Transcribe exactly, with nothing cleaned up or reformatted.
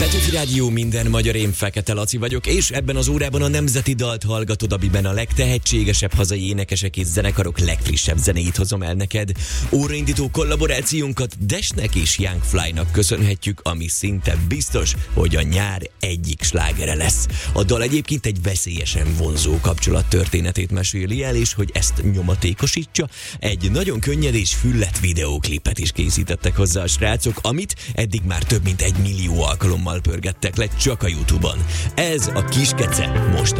Petőfi Rádió, minden magyar, én Fekete Laci vagyok, és ebben az órában a nemzeti dalt hallgatod, amiben a legtehetségesebb hazai énekesek és zenekarok legfrissebb zenéit hozom el neked. Óraindító kollaborációnkat Desnek és Young Fly-nak köszönhetjük, ami szinte biztos, hogy a nyár egyik slágere lesz. A dal egyébként egy veszélyesen vonzó kapcsolat történetét meséli el, és hogy ezt nyomatékosítsa, egy nagyon könnyed és füllet videóklipet is készítettek hozzá a srácok, amit eddig már több mint egy millió alkalommal pörgettek le csak a YouTube-on. Ez a Kis Kece most